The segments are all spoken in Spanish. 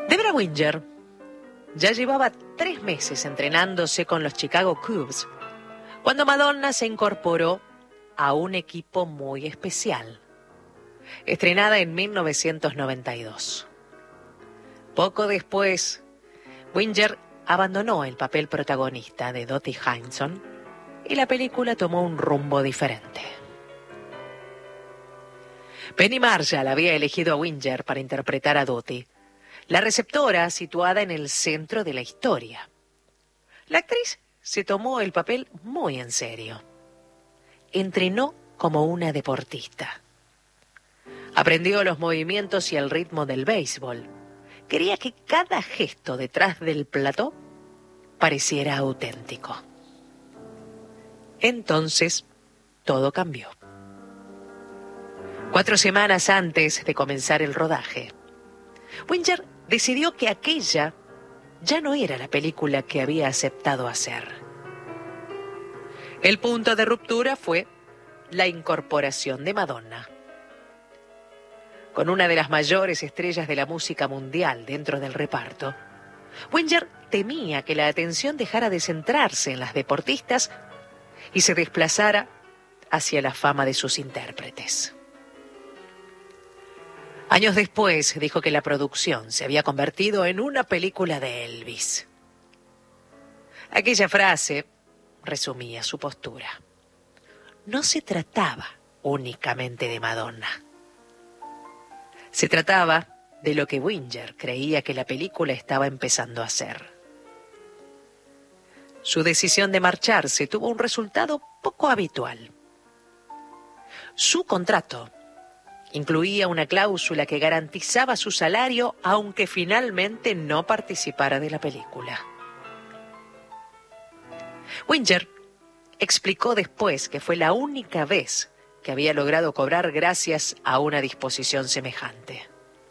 Debra Winger ya llevaba 3 meses entrenándose con los Chicago Cubs cuando Madonna se incorporó a un equipo muy especial, estrenada en 1992. Poco después, Winger abandonó el papel protagonista de Dottie Hinson y la película tomó un rumbo diferente. Penny Marshall había elegido a Winger para interpretar a Dottie, la receptora situada en el centro de la historia. La actriz se tomó el papel muy en serio. Entrenó como una deportista. Aprendió los movimientos y el ritmo del béisbol. Quería que cada gesto detrás del plató pareciera auténtico. Entonces, todo cambió. 4 semanas antes de comenzar el rodaje, Winger decidió que aquella ya no era la película que había aceptado hacer. El punto de ruptura fue la incorporación de Madonna. Con una de las mayores estrellas de la música mundial dentro del reparto, Winger temía que la atención dejara de centrarse en las deportistas y se desplazara hacia la fama de sus intérpretes. Años después dijo que la producción se había convertido en una película de Elvis. Aquella frase resumía su postura. No se trataba únicamente de Madonna. Se trataba de lo que Winger creía que la película estaba empezando a hacer. Su decisión de marcharse tuvo un resultado poco habitual. Su contrato incluía una cláusula que garantizaba su salario aunque finalmente no participara de la película. Winger explicó después que fue la única vez que había logrado cobrar gracias a una disposición semejante.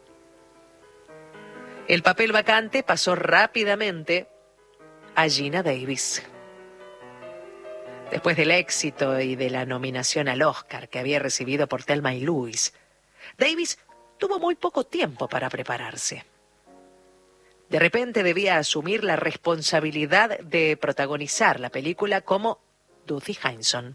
El papel vacante pasó rápidamente a Geena Davis. Después del éxito y de la nominación al Oscar que había recibido por Thelma y Louise, Davis tuvo muy poco tiempo para prepararse. De repente debía asumir la responsabilidad de protagonizar la película como Dottie Hinson.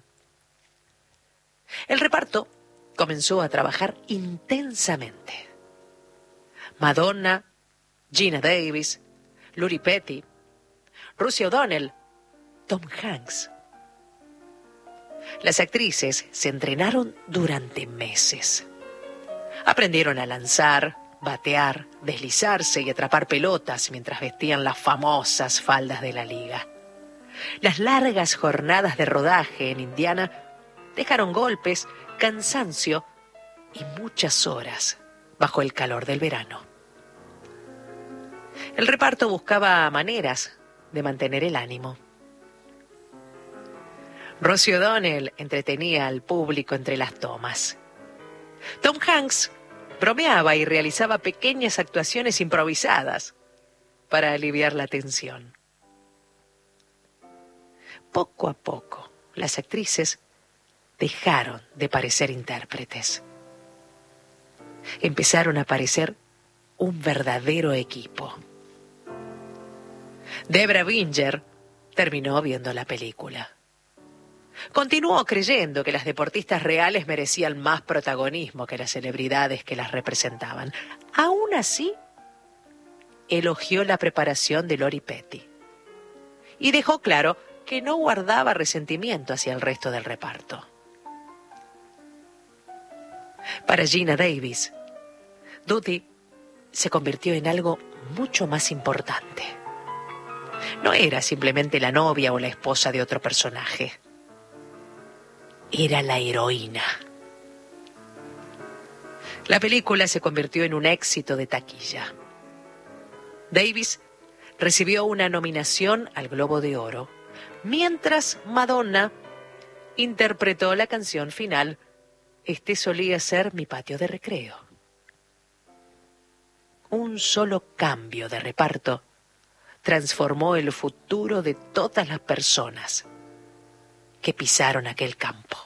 El reparto comenzó a trabajar intensamente. Madonna, Geena Davis, Lori Petty, Rosie O'Donnell, Tom Hanks. Las actrices se entrenaron durante meses. Aprendieron a lanzar, batear, deslizarse y atrapar pelotas mientras vestían las famosas faldas de la liga. Las largas jornadas de rodaje en Indiana dejaron golpes, cansancio y muchas horas bajo el calor del verano. El reparto buscaba maneras de mantener el ánimo. Rosie O'Donnell entretenía al público entre las tomas. Tom Hanks bromeaba y realizaba pequeñas actuaciones improvisadas para aliviar la tensión. Poco a poco, las actrices dejaron de parecer intérpretes. Empezaron a parecer un verdadero equipo. Debra Winger terminó viendo la película. Continuó creyendo que las deportistas reales merecían más protagonismo que las celebridades que las representaban. Aún así, elogió la preparación de Lori Petty y dejó claro que no guardaba resentimiento hacia el resto del reparto. Para Geena Davis, Dottie se convirtió en algo mucho más importante. No era simplemente la novia o la esposa de otro personaje. Era la heroína. La película se convirtió en un éxito de taquilla. Davis recibió una nominación al Globo de Oro, mientras Madonna interpretó la canción final, Este solía ser mi patio de recreo. Un solo cambio de reparto transformó el futuro de todas las personas que pisaron aquel campo.